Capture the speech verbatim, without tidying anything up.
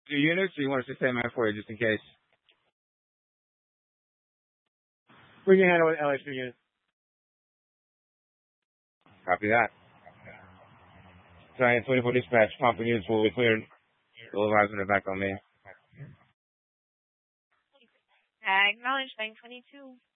Two units, or you want us to stand by for you just in case? We can handle it, L H two units. Copy that. Giant twenty-four dispatch, pumping units will be cleared. Full advisement back on me. Acknowledge nine twenty-two.